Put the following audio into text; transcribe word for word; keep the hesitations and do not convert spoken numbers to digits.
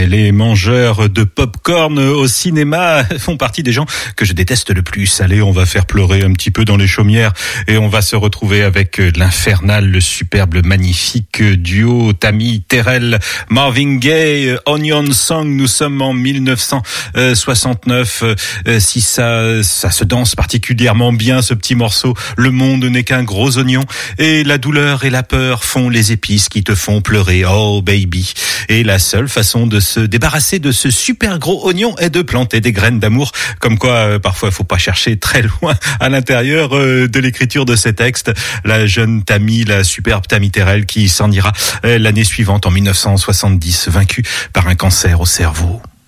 Les mangeurs de pop-corn au cinéma font partie des gens que je déteste le plus. Allez, on va faire pleurer un petit peu dans les chaumières et on va se retrouver avec l'Infernal, le superbe, magnifique duo Tammy Terrell, Marvin Gaye, Onion Song. Nous sommes en mille neuf cent soixante-neuf. Si ça, ça se danse particulièrement bien, ce petit morceau. Le monde n'est qu'un gros oignon et la douleur et la peur font les épices qui te font pleurer. Oh baby. Et la seule façon de se débarrasser de ce super gros oignon est de planter des graines d'amour. Comme quoi, euh, parfois, il faut pas chercher très loin à l'intérieur euh, de l'écriture de ces textes. La jeune Tammy, la superbe Tammy Terrell, qui s'en ira euh, l'année suivante, en mille neuf cent soixante-dix, vaincue par un cancer au cerveau.